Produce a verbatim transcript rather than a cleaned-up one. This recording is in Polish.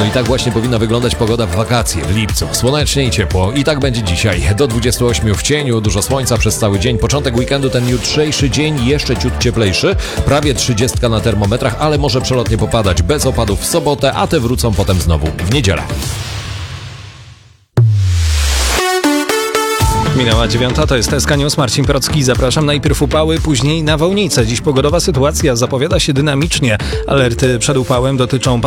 No i tak właśnie powinna wyglądać pogoda w wakacje w lipcu. Słonecznie i ciepło. I tak będzie dzisiaj. Do dwudziestu ośmiu w cieniu, dużo słońca przez cały dzień. Początek weekendu, ten jutrzejszy dzień jeszcze ciut cieplejszy. Prawie trzydziestka na termometrach, ale może przelotnie popadać. Bez opadów w sobotę, a te wrócą potem znowu w niedzielę. Minęła dziewiąta, to jest S K News, Marcin Procki. Zapraszam. Najpierw upały, później nawałnice. Dziś pogodowa sytuacja zapowiada się dynamicznie. Alerty przed upałem dotyczą